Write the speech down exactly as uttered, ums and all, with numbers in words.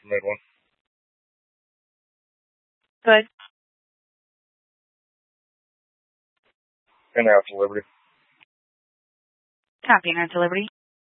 Mid one. Good. In out to Liberty. Copy, and out to Liberty.